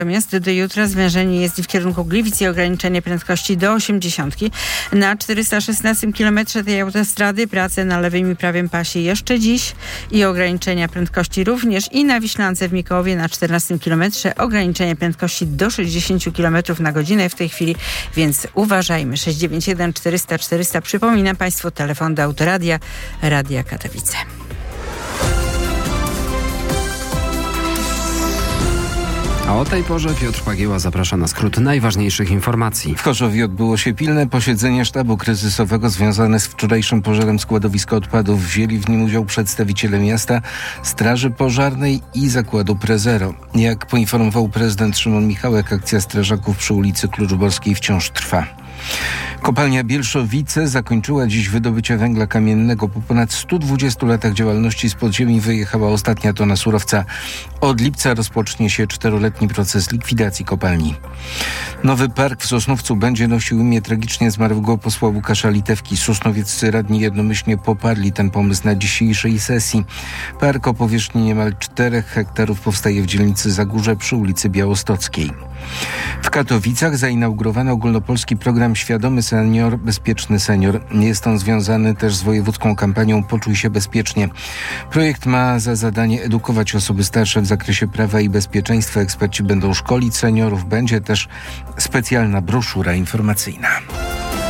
Natomiast do jutra zwężenie jezdni w kierunku Gliwic i ograniczenie prędkości do 80. Na 416 km tej autostrady prace na lewym i prawym pasie jeszcze dziś i ograniczenia prędkości również i na Wiślance w Mikołowie na 14 km ograniczenie prędkości do 60 km na godzinę w tej chwili, więc uważajmy. 691 400 400. Przypominam Państwu telefon do Autoradia, Radia Katowice. A o tej porze Piotr Pagieła zaprasza na skrót najważniejszych informacji. W Chorzowie odbyło się pilne posiedzenie sztabu kryzysowego związane z wczorajszym pożarem składowiska odpadów. Wzięli w nim udział przedstawiciele miasta, Straży Pożarnej i zakładu Prezero. Jak poinformował prezydent Szymon Michałek, akcja strażaków przy ulicy Kluczborskiej wciąż trwa. Kopalnia Bielszowice zakończyła dziś wydobycie węgla kamiennego. Po ponad 120 latach działalności z podziemi wyjechała ostatnia tona surowca. Od lipca rozpocznie się 4-letni proces likwidacji kopalni. Nowy park w Sosnowcu będzie nosił imię tragicznie zmarłego posła Łukasza Litewki. Sosnowieccy radni jednomyślnie poparli ten pomysł na dzisiejszej sesji. Park o powierzchni niemal 4 hektarów powstaje w dzielnicy Zagórze przy ulicy Białostockiej. W Katowicach zainaugurowano ogólnopolski program Świadomy Senior, Bezpieczny Senior. Jest on związany też z wojewódzką kampanią Poczuj się bezpiecznie. Projekt ma za zadanie edukować osoby starsze w zakresie prawa i bezpieczeństwa. Eksperci będą szkolić seniorów. Będzie też specjalna broszura informacyjna.